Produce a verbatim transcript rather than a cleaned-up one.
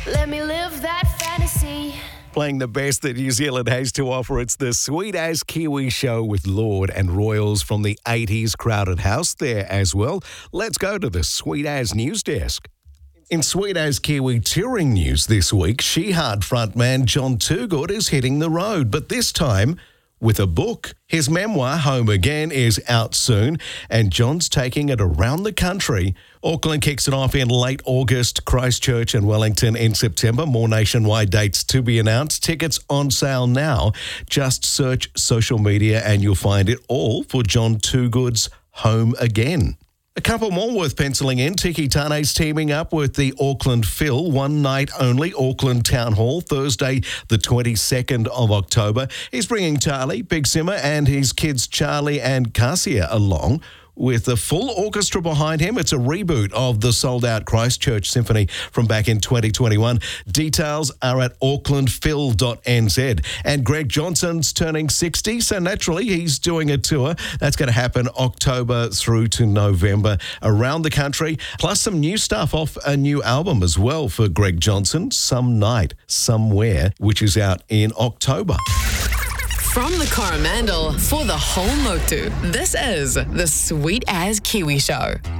Let me live that fantasy. Playing the best that New Zealand has to offer. It's the Sweet As Kiwi show with Lord and Royals from the eighties Crowded House there as well. Let's go to the Sweet As News Desk. In Sweet As Kiwi touring news this week, She Heart frontman John Toogood is hitting the road, but this time with a book. His memoir, Home Again, is out soon, and John's taking it around the country. Auckland kicks it off in late August, Christchurch and Wellington in September. More nationwide dates to be announced. Tickets on sale now. Just search social media and you'll find it all for John Toogood's Home Again. A couple more worth penciling in. Tiki Tane's teaming up with the Auckland Phil. One night only, Auckland Town Hall, Thursday the twenty-second of October. He's bringing Charlie, Big Simmer, and his kids Charlie and Cassia along with a full orchestra behind him. It's a reboot of the sold-out Christchurch Symphony from back in twenty twenty-one. Details are at auckland phil dot n z. And Greg Johnson's turning sixty, so naturally he's doing a tour. That's going to happen October through to November around the country, plus some new stuff off a new album as well for Greg Johnson, Some Night, Somewhere, which is out in October. From the Coromandel for the whole Motu, this is the Sweet As Kiwi Show.